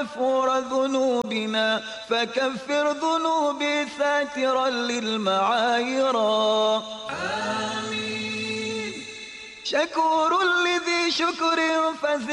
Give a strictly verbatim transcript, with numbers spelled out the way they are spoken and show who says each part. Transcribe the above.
Speaker 1: غفور ذنوبنا فكفر ذنوبي ساترا للمعايرا. آمين. شكور لذي شكر فزد